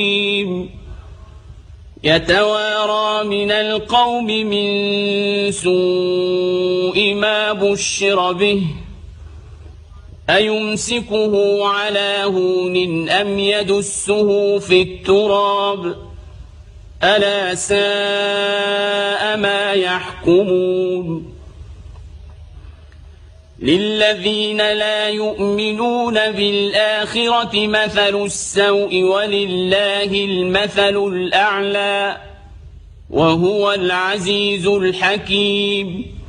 يتوارى من القوم من سوء ما بشر به أيمسكه على هون أم يدسه في التراب ألا ساء ما يحكمون للذين لا يؤمنون بالآخرة مثل السوء ولله المثل الأعلى وهو العزيز الحكيم